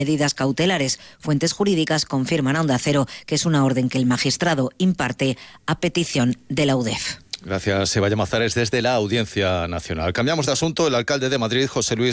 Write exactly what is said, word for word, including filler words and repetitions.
medidas cautelares. Fuentes jurídicas confirman a Onda Cero que es una orden que el magistrado imparte a petición de la U D E F. Gracias, Eva Llamazares, desde la Audiencia Nacional. Cambiamos de asunto. El alcalde de Madrid, José Luis